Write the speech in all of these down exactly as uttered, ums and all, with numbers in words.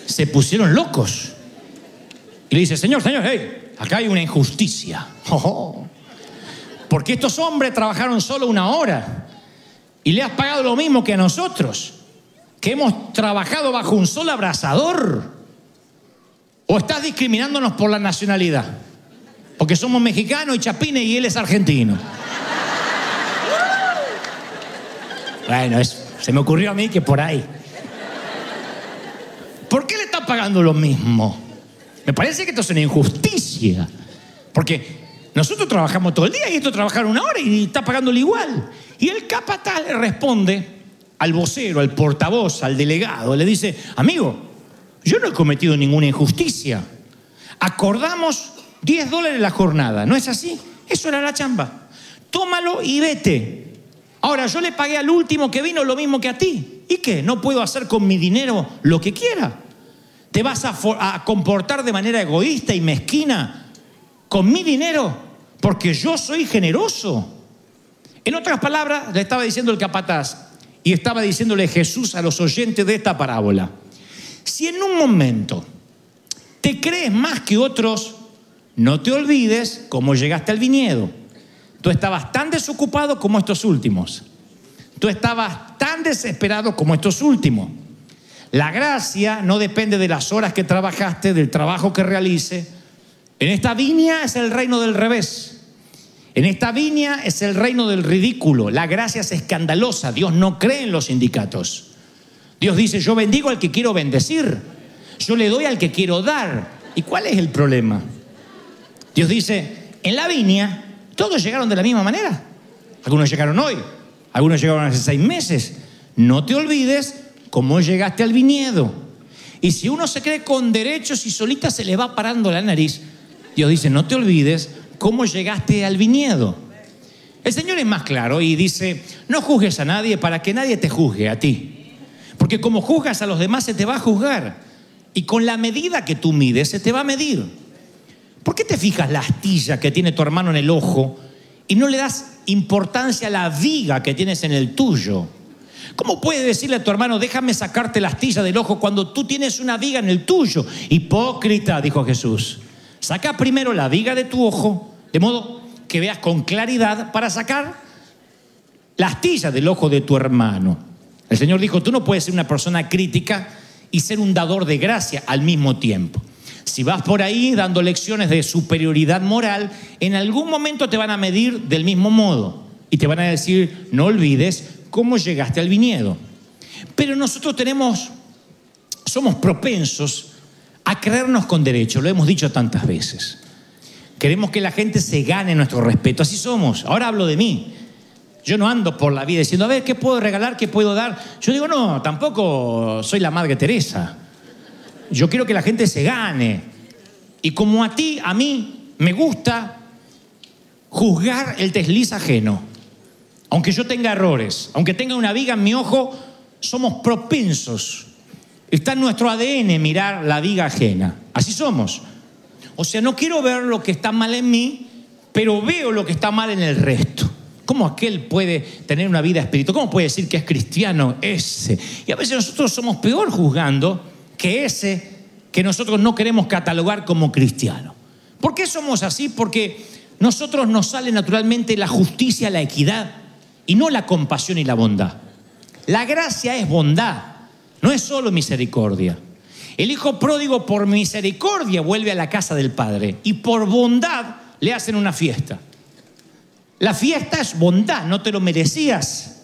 se pusieron locos. Y le dice, señor, señor, hey, acá hay una injusticia. Oh, oh. Porque estos hombres trabajaron solo una hora y le has pagado lo mismo que a nosotros, que hemos trabajado bajo un sol abrasador. ¿O estás discriminándonos por la nacionalidad? Porque somos mexicanos y chapines y él es argentino. Bueno, es, se me ocurrió a mí que por ahí. ¿Por qué le están pagando lo mismo? Me parece que esto es una injusticia. Porque nosotros trabajamos todo el día y estos trabajaron una hora y está pagándole igual. Y el capataz le responde al vocero, al portavoz, al delegado. Le dice, amigo, yo no he cometido ninguna injusticia. Acordamos diez dólares la jornada, ¿no es así? Eso era la chamba. Tómalo y vete. Ahora, yo le pagué al último que vino lo mismo que a ti. ¿Y qué? ¿No puedo hacer con mi dinero lo que quiera? ¿Te vas a, a comportar de manera egoísta y mezquina con mi dinero? Porque yo soy generoso. En otras palabras, le estaba diciendo el capataz y estaba diciéndole Jesús a los oyentes de esta parábola. Si en un momento te crees más que otros, no te olvides cómo llegaste al viñedo. Tú estabas tan desocupado como estos últimos. Tú estabas tan desesperado como estos últimos. La gracia no depende de las horas que trabajaste, del trabajo que realice. En esta viña es el reino del revés. En esta viña es el reino del ridículo. La gracia es escandalosa. Dios no cree en los sindicatos. Dios dice, yo bendigo al que quiero bendecir. Yo le doy al que quiero dar. ¿Y cuál es el problema? Dios dice, en la viña todos llegaron de la misma manera. Algunos llegaron hoy, algunos llegaron hace seis meses. No te olvides cómo llegaste al viñedo. Y si uno se cree con derechos y solita se le va parando la nariz, Dios dice, no te olvides cómo llegaste al viñedo. El Señor es más claro y dice, no juzgues a nadie para que nadie te juzgue a ti. Porque como juzgas a los demás se te va a juzgar. Y con la medida que tú mides se te va a medir. ¿Por qué te fijas la astilla que tiene tu hermano en el ojo y no le das importancia a la viga que tienes en el tuyo? ¿Cómo puedes decirle a tu hermano, déjame sacarte la astilla del ojo cuando tú tienes una viga en el tuyo? Hipócrita, dijo Jesús. Saca primero la viga de tu ojo, de modo que veas con claridad para sacar la astilla del ojo de tu hermano. El Señor dijo, tú no puedes ser una persona crítica y ser un dador de gracia al mismo tiempo. Si vas por ahí dando lecciones de superioridad moral, en algún momento te van a medir del mismo modo y te van a decir, no olvides cómo llegaste al viñedo. Pero nosotros tenemos, somos propensos a creernos con derecho, lo hemos dicho tantas veces. Queremos que la gente se gane nuestro respeto, así somos. Ahora hablo de mí. Yo no ando por la vida diciendo, a ver, ¿qué puedo regalar? ¿Qué puedo dar? Yo digo, no, tampoco soy la Madre Teresa. Yo quiero que la gente se gane. Y como a ti, a mí, me gusta juzgar el desliz ajeno. Aunque yo tenga errores, aunque tenga una viga en mi ojo, somos propensos. Está en nuestro A D N mirar la viga ajena. Así somos. O sea, no quiero ver lo que está mal en mí, pero veo lo que está mal en el resto. ¿Cómo aquel puede tener una vida espiritual? ¿Cómo puede decir que es cristiano ese? Y a veces nosotros somos peor juzgando que ese que nosotros no queremos catalogar como cristiano. ¿Por qué somos así? Porque nosotros nos sale naturalmente la justicia, la equidad y no la compasión y la bondad. La gracia es bondad, no es solo misericordia. El hijo pródigo por misericordia vuelve a la casa del padre y por bondad le hacen una fiesta. La fiesta es bondad, no te lo merecías.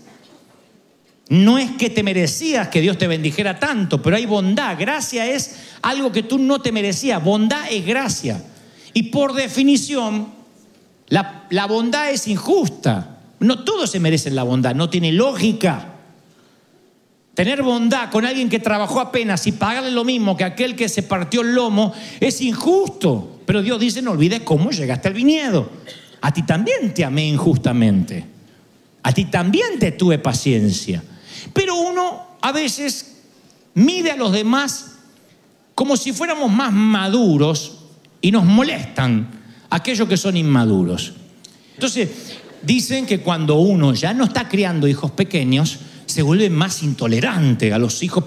No es que te merecías que Dios te bendijera tanto, pero hay bondad. Gracia es algo que tú no te merecías. Bondad es gracia. Y por definición, la, la bondad es injusta. No todos se merecen la bondad, no tiene lógica. Tener bondad con alguien que trabajó apenas y pagarle lo mismo que aquel que se partió el lomo es injusto. Pero Dios dice, no olvides cómo llegaste al viñedo. A ti también te amé injustamente. A ti también te tuve paciencia. Pero uno a veces mide a los demás como si fuéramos más maduros y nos molestan aquellos que son inmaduros. Entonces, dicen que cuando uno ya no está criando hijos pequeños, se vuelve más intolerante a los hijos